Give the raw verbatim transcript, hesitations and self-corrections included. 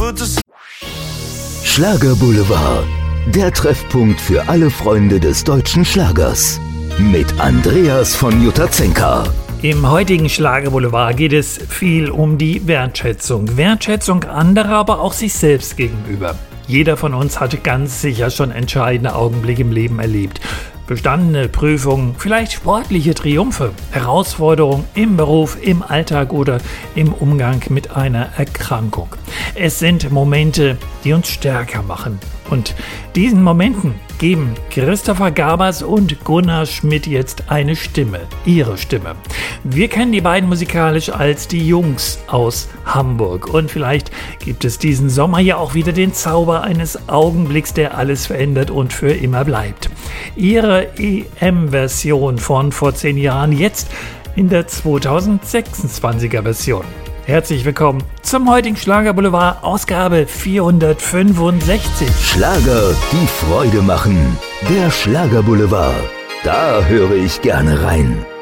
Schlager Boulevard, der Treffpunkt für alle Freunde des deutschen Schlagers. Mit Andreas von Jutazenka. Im heutigen Schlager Boulevard geht es viel um die Wertschätzung. Wertschätzung anderer, aber auch sich selbst gegenüber. Jeder von uns hatte ganz sicher schon entscheidende Augenblicke im Leben erlebt. Bestandene Prüfungen, vielleicht sportliche Triumphe, Herausforderungen im Beruf, im Alltag oder im Umgang mit einer Erkrankung. Es sind Momente, die uns stärker machen. Und diesen Momenten geben Christopher Gabers und Gunnar Schmidt jetzt eine Stimme, ihre Stimme. Wir kennen die beiden musikalisch als die Jungs aus Hamburg. Und vielleicht gibt es diesen Sommer ja auch wieder den Zauber eines Augenblicks, der alles verändert und für immer bleibt. Ihre E M-Version von vor zehn Jahren, jetzt in der zweitausendsechsundzwanziger Version. Herzlich willkommen zum heutigen Schlager Boulevard, Ausgabe vierhundertfünfundsechzig. Schlager, die Freude machen. Der Schlager Boulevard. Da höre ich gerne rein.